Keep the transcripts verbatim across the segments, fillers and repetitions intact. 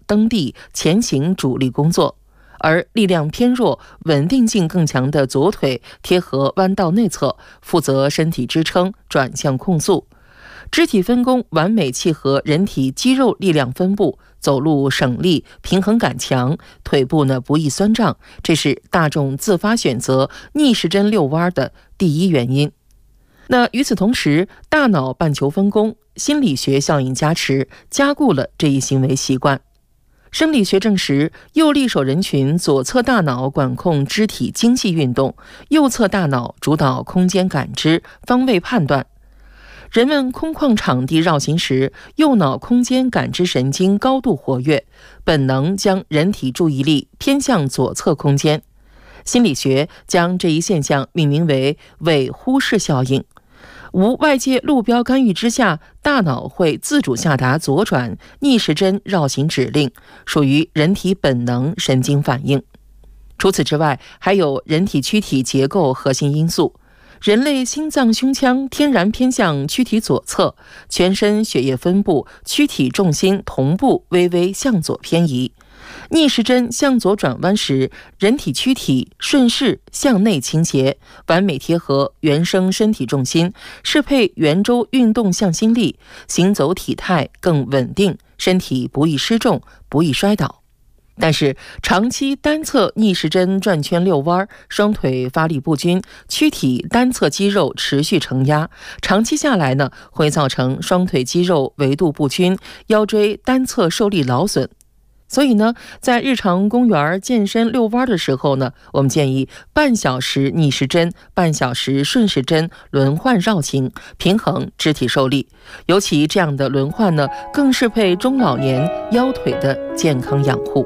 蹬地、前行主力工作，而力量偏弱、稳定性更强的左腿贴合弯道内侧，负责身体支撑、转向控速。肢体分工完美契合人体肌肉力量分布，走路省力，平衡感强，腿部呢不易酸胀，这是大众自发选择逆时针遛弯的第一原因。那与此同时，大脑半球分工、心理学效应加持，加固了这一行为习惯。生理学证实，右利手人群左侧大脑管控肢体精细运动，右侧大脑主导空间感知、方位判断。人们空旷场地绕行时，右脑空间感知神经高度活跃，本能将人体注意力偏向左侧空间。心理学将这一现象命名为伪忽视效应。无外界路标干预之下，大脑会自主下达左转、逆时针绕行指令，属于人体本能神经反应。除此之外，还有人体躯体结构核心因素。人类心脏胸腔天然偏向躯体左侧，全身血液分布、躯体重心同步微微向左偏移。逆时针向左转弯时，人体躯体顺势向内倾斜，完美贴合原生身体重心，适配圆周运动向心力，行走体态更稳定，身体不易失重，不易摔倒。但是长期单侧逆时针转圈遛弯，双腿发力不均，躯体单侧肌肉持续承压，长期下来呢，会造成双腿肌肉维度不均，腰椎单侧受力劳损。所以呢，在日常公园健身遛弯的时候呢，我们建议半小时逆时针，半小时顺时针轮换绕行，平衡肢体受力。尤其这样的轮换呢，更适配中老年腰腿的健康养护。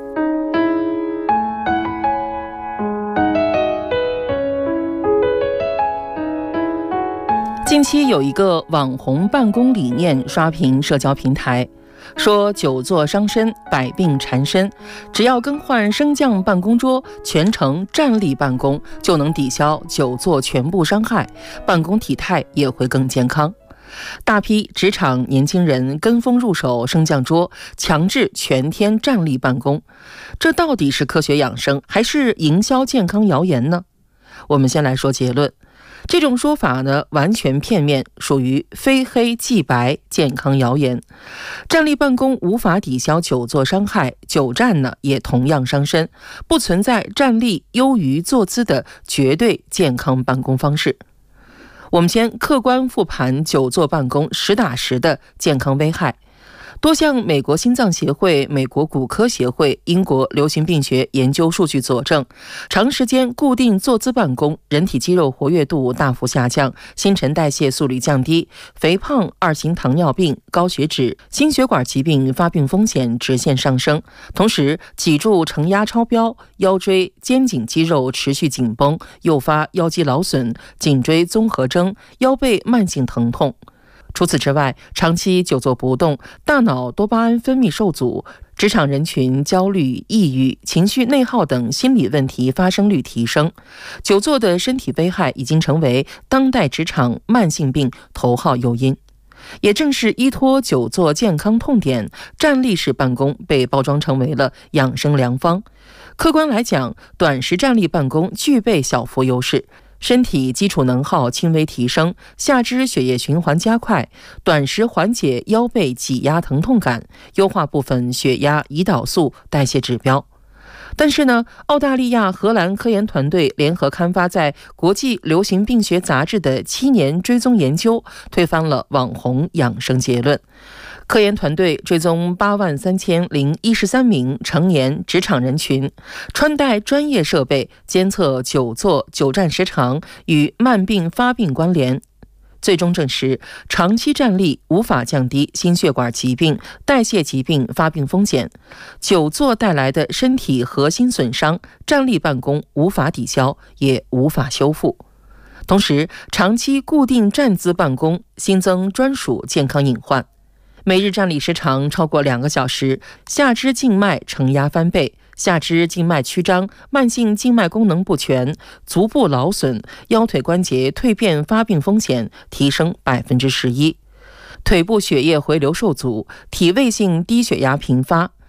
近期有一个网红办公理念刷屏社交平台，说久坐伤身，百病缠身，只要更换升降办公桌，全程站立办公，就能抵消久坐全部伤害，办公体态也会更健康。大批职场年轻人跟风入手升降桌，强制全天站立办公，这到底是科学养生，还是营销健康谣言呢？我们先来说结论。这种说法呢，完全片面，属于非黑即白健康谣言。站立办公无法抵消久坐伤害，久站呢也同样伤身，不存在站立优于坐姿的绝对健康办公方式。我们先客观复盘久坐办公实打实的健康危害。多项美国心脏协会、美国骨科协会、英国流行病学研究数据佐证，长时间固定坐姿办公，人体肌肉活跃度大幅下降，新陈代谢速率降低，肥胖、二型糖尿病、高血脂、心血管疾病发病风险直线上升。同时，脊柱承压超标，腰椎、肩颈肌肉持续紧绷，诱发腰肌劳损、颈椎综合征、腰背慢性疼痛。除此之外，长期久坐不动，大脑多巴胺分泌受阻，职场人群焦虑、抑郁、情绪内耗等心理问题发生率提升。久坐的身体危害已经成为当代职场慢性病头号诱因。也正是依托久坐健康痛点，站立式办公被包装成为了养生良方。客观来讲，短时站立办公具备小幅优势。身体基础能耗轻微提升，下肢血液循环加快，短时缓解腰背挤压疼痛感，优化部分血压、胰岛素代谢指标。但是呢，澳大利亚、荷兰科研团队联合刊发在国际流行病学杂志的七年追踪研究，推翻了网红养生结论。科研团队追踪八万三千零一十三名成年职场人群，穿戴专业设备监测久坐久站时长与慢病发病关联，最终证实长期站立无法降低心血管疾病、代谢疾病发病风险，久坐带来的身体核心损伤，站立办公无法抵消，也无法修复。同时，长期固定站姿办公新增专属健康隐患。每日站立时长超过两个小时，下肢静脉承压翻倍，下肢静脉曲张、慢性静脉功能不全、足部劳损、腰腿关节蜕变发病风险提升百分之十一。腿部血液回流受阻，体位性低血压频发，